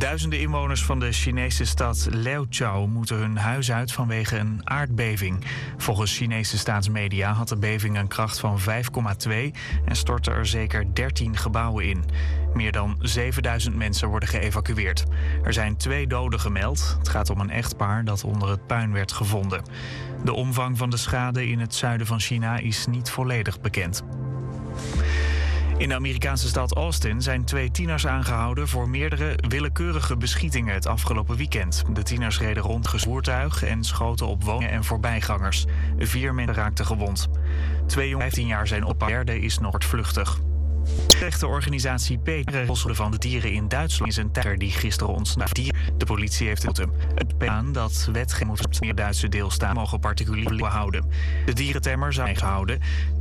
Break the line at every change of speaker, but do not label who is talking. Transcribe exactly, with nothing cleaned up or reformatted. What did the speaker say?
Duizenden inwoners van de Chinese stad Liaochao moeten hun huis uit vanwege een aardbeving. Volgens Chinese staatsmedia had de beving een kracht van vijf komma twee en stortte er zeker dertien gebouwen in. Meer dan zevenduizend mensen worden geëvacueerd. Er zijn twee doden gemeld. Het gaat om een echtpaar dat onder het puin werd gevonden. De omvang van de schade in het zuiden van China is niet volledig bekend. In de Amerikaanse stad Austin zijn twee tieners aangehouden voor meerdere willekeurige beschietingen het afgelopen weekend. De tieners reden rond een voertuig en schoten op woningen en voorbijgangers. Vier mensen raakten gewond. Twee jongens vijftien jaar zijn opgepakt, de derde is nog vluchtig. De rechtenorganisatie Peter van de dieren in Duitsland is een tijger die gisteren ontsnapte. De politie heeft het hem aan dat wetgeving moet meer Duitse deelstaten mogen particulier houden. De dierentemmer zou zijn gehouden.